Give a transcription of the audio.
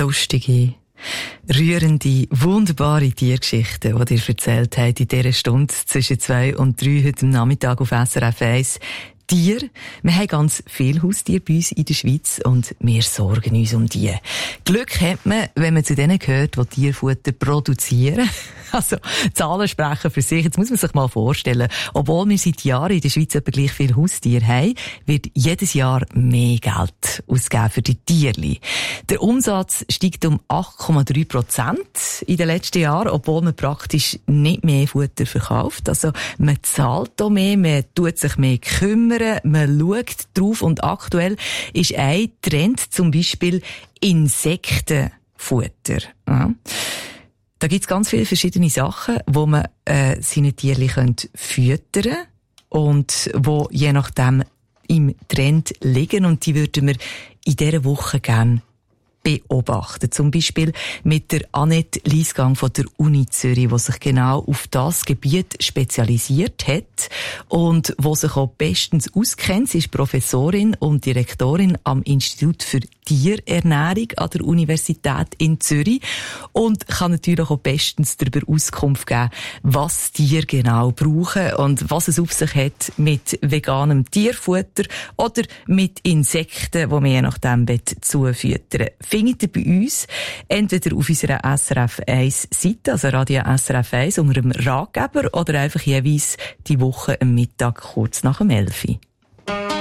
lustige, rührende, wunderbare Tiergeschichten, die dir erzählt haben in dieser Stunde zwischen 2 und 3 heute Nachmittag auf SRF 1. Tier. Wir haben ganz viele Haustiere bei uns in der Schweiz und wir sorgen uns um die. Glück hat man, wenn man zu denen gehört, die Tierfutter produzieren. Also, Zahlen sprechen für sich. Jetzt muss man sich mal vorstellen, obwohl wir seit Jahren in der Schweiz etwa gleich viele Haustiere haben, wird jedes Jahr mehr Geld ausgegeben für die Tierli. Der Umsatz steigt um 8,3% in den letzten Jahren, obwohl man praktisch nicht mehr Futter verkauft. Also, man zahlt auch mehr, man tut sich mehr kümmern, man schaut drauf und aktuell ist ein Trend zum Beispiel Insektenfutter. Ja. Da gibt's ganz viele verschiedene Sachen, wo man seine Tierli füttern kann und wo je nachdem im Trend liegen. Und die würden wir in dieser Woche gerne beobachten. Zum Beispiel mit der Annette Liesgang von der Uni Zürich, die sich genau auf das Gebiet spezialisiert hat und wo sich auch bestens auskennt. Sie ist Professorin und Direktorin am Institut für Tierernährung an der Universität in Zürich und kann natürlich auch bestens darüber Auskunft geben, was Tiere genau brauchen und was es auf sich hat mit veganem Tierfutter oder mit Insekten, die man je nachdem zufüttern. Findet ihr bei uns entweder auf unserer SRF 1 Seite, also Radio SRF 1 unter dem Ratgeber oder einfach jeweils die Woche am Mittag kurz nach dem 11 Uhr.